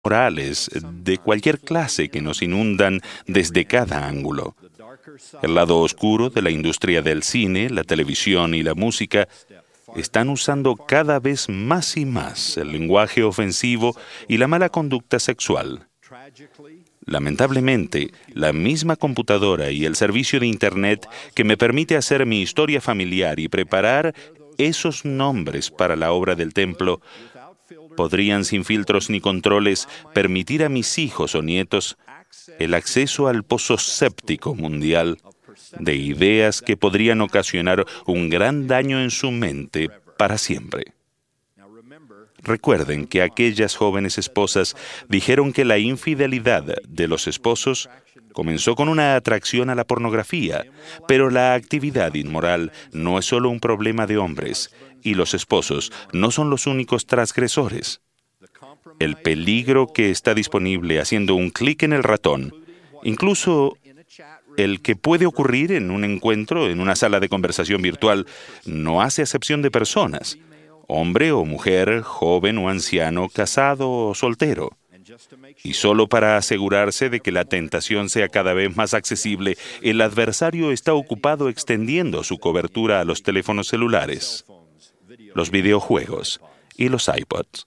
morales de cualquier clase que nos inundan desde cada ángulo. El lado oscuro de la industria del cine, la televisión y la música están usando cada vez más y más el lenguaje ofensivo y la mala conducta sexual. Lamentablemente, la misma computadora y el servicio de Internet que me permite hacer mi historia familiar y preparar esos nombres para la obra del templo, podrían sin filtros ni controles permitir a mis hijos o nietos el acceso al pozo séptico mundial de ideas que podrían ocasionar un gran daño en su mente para siempre. Recuerden que aquellas jóvenes esposas dijeron que la infidelidad de los esposos comenzó con una atracción a la pornografía, pero la actividad inmoral no es solo un problema de hombres, y los esposos no son los únicos transgresores. El peligro que está disponible haciendo un clic en el ratón, incluso el que puede ocurrir en un encuentro, en una sala de conversación virtual, no hace acepción de personas, hombre o mujer, joven o anciano, casado o soltero. Y solo para asegurarse de que la tentación sea cada vez más accesible, el adversario está ocupado extendiendo su cobertura a los teléfonos celulares, los videojuegos y los iPods.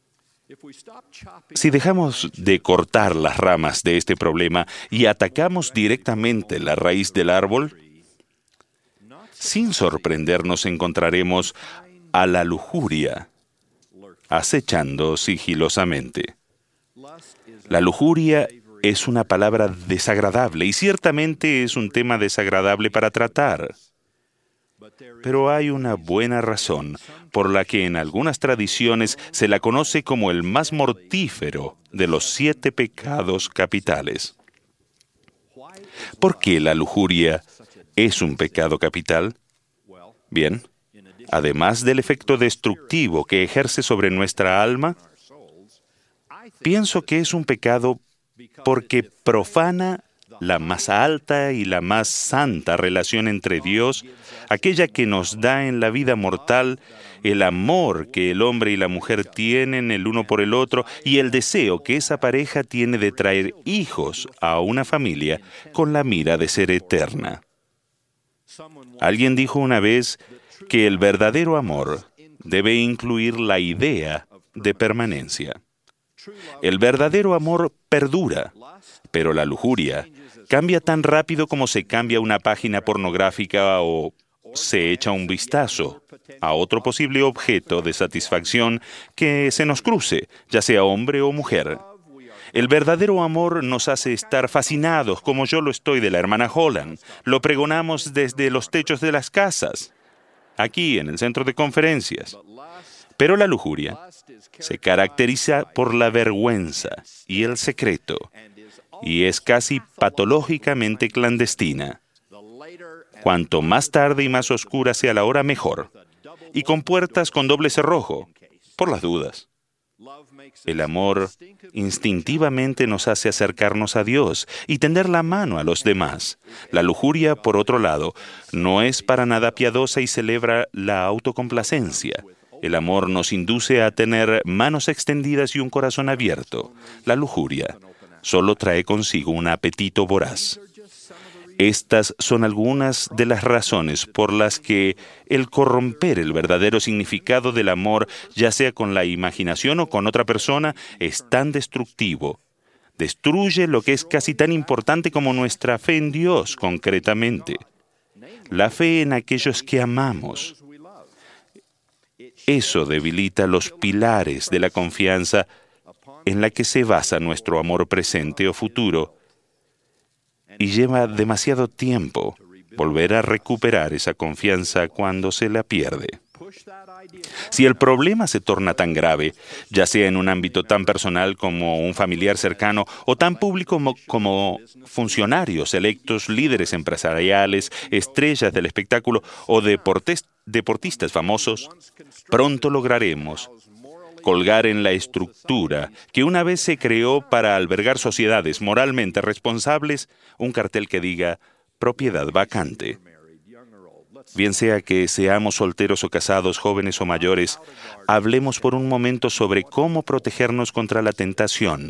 Si dejamos de cortar las ramas de este problema y atacamos directamente la raíz del árbol, sin sorprendernos encontraremos a la lujuria acechando sigilosamente. La lujuria es una palabra desagradable y ciertamente es un tema desagradable para tratar. Pero hay una buena razón por la que en algunas tradiciones se la conoce como el más mortífero de los 7 pecados capitales. ¿Por qué la lujuria es un pecado capital? Bien, además del efecto destructivo que ejerce sobre nuestra alma, pienso que es un pecado porque profana la más alta y la más santa relación entre Dios, aquella que nos da en la vida mortal el amor que el hombre y la mujer tienen el uno por el otro y el deseo que esa pareja tiene de traer hijos a una familia con la mira de ser eterna. Alguien dijo una vez que el verdadero amor debe incluir la idea de permanencia. El verdadero amor perdura, pero la lujuria cambia tan rápido como se cambia una página pornográfica o se echa un vistazo a otro posible objeto de satisfacción que se nos cruce, ya sea hombre o mujer. El verdadero amor nos hace estar fascinados, como yo lo estoy de la hermana Holland. Lo pregonamos desde los techos de las casas, aquí en el centro de conferencias. Pero la lujuria se caracteriza por la vergüenza y el secreto, y es casi patológicamente clandestina. Cuanto más tarde y más oscura sea la hora, mejor, y con puertas con doble cerrojo, por las dudas. El amor instintivamente nos hace acercarnos a Dios y tender la mano a los demás. La lujuria, por otro lado, no es para nada piadosa y celebra la autocomplacencia. El amor nos induce a tener manos extendidas y un corazón abierto. La lujuria solo trae consigo un apetito voraz. Estas son algunas de las razones por las que el corromper el verdadero significado del amor, ya sea con la imaginación o con otra persona, es tan destructivo. Destruye lo que es casi tan importante como nuestra fe en Dios, concretamente. La fe en aquellos que amamos. Eso debilita los pilares de la confianza en la que se basa nuestro amor presente o futuro, y lleva demasiado tiempo volver a recuperar esa confianza cuando se la pierde. Si el problema se torna tan grave, ya sea en un ámbito tan personal como un familiar cercano o tan público como funcionarios electos, líderes empresariales, estrellas del espectáculo o deportistas famosos, pronto lograremos colgar en la estructura que una vez se creó para albergar sociedades moralmente responsables un cartel que diga propiedad vacante. Bien sea que seamos solteros o casados, jóvenes o mayores, hablemos por un momento sobre cómo protegernos contra la tentación.